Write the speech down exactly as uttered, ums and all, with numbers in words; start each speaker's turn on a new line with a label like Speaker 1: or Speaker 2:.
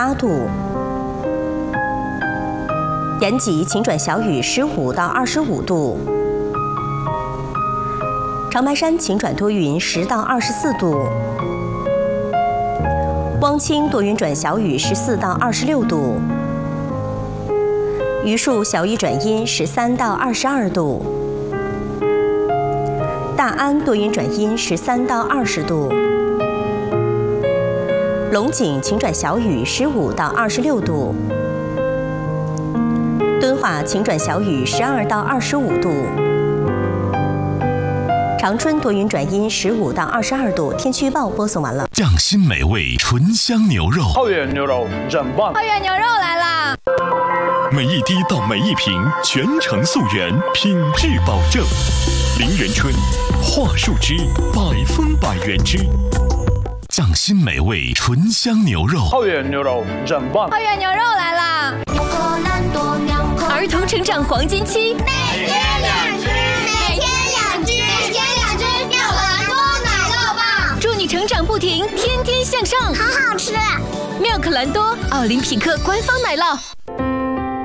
Speaker 1: 八度。延吉晴转小雨十五到二十五度，长白山晴转多云十到二十四度，汪清多云转小雨十四到二十六度，榆树小雨转阴十三到二十二度，大安多云转阴十三到二十度，龙井晴转小雨十五到二十六度。敦化晴转小雨十二到二十五度，长春多云转阴十五到二十二度。天气预报播送完了。
Speaker 2: 匠心美味醇香牛肉，
Speaker 3: 浩源牛肉真棒！
Speaker 4: 浩源牛肉来啦！
Speaker 2: 每一滴到每一瓶全程溯源，品质保证。林源春桦树汁，百分百原汁。匠心美味醇香牛肉，
Speaker 3: 浩源牛肉真棒！
Speaker 4: 浩源牛肉来啦！儿童成长黄金期，
Speaker 5: 每天两只，每天两只，每天两只妙可蓝多奶酪棒，
Speaker 4: 祝你成长不停，天天向上，
Speaker 5: 好好吃。
Speaker 4: 妙可蓝多，奥林匹克官方奶酪。